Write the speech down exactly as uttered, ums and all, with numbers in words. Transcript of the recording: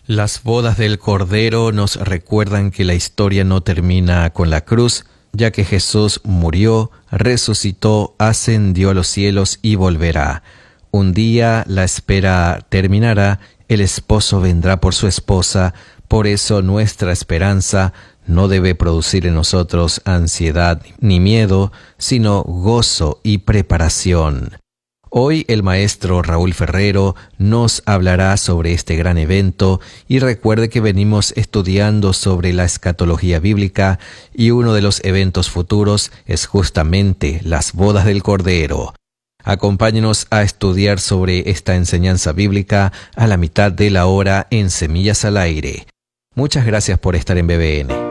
Las bodas del Cordero nos recuerdan que la historia no termina con la cruz, ya que Jesús murió, resucitó, ascendió a los cielos y volverá. Un día la espera terminará, el esposo vendrá por su esposa, por eso nuestra esperanza no debe producir en nosotros ansiedad ni miedo, sino gozo y preparación. Hoy el maestro Raúl Ferrero nos hablará sobre este gran evento y recuerde que venimos estudiando sobre la escatología bíblica y uno de los eventos futuros es justamente las bodas del Cordero. Acompáñenos a estudiar sobre esta enseñanza bíblica a la mitad de la hora en Semillas al Aire. Muchas gracias por estar en B B N.